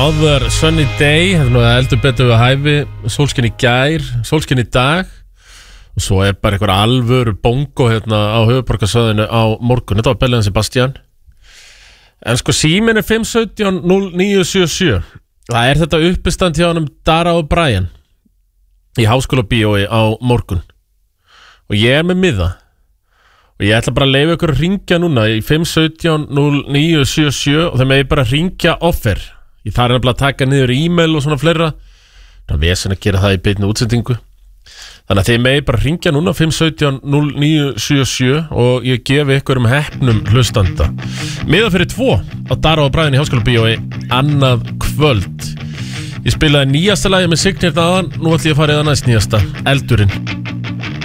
Another sunny day. Þetta nú heldur betur við hæfi. Sólskin í gær, sólskin í dag. Og svo bara einhver alvöru bongo hérna á höfuðborgarsvæðinu á morgun. Þetta var Belliðan Sebastian. En sko síminn 517 0977. Það þetta uppistand hjá honum Dara og Brian í Háskóla bíói á morgun. Og ég með miða. Og ég ætla bara að leyfa ykkur að ringja núna í 517 0977 og þeim megi bara ringja offer. Ég þarf nefnilega að taka niður e-mail og svona fleira. Það er vesen að gera það í beinni útsendingu. Þannig að þeim megi bara ringja núna 517 0977 og ég gefi ykkur heppnum hlustanda. Miða fyrir 2 á Dara og Brian í Háskóla bíói annað kvöld. Ég spilaði nýjasta lagi með Signir aðan, nú ætlum ég að fara í það næst nýjasta, Eldurinn.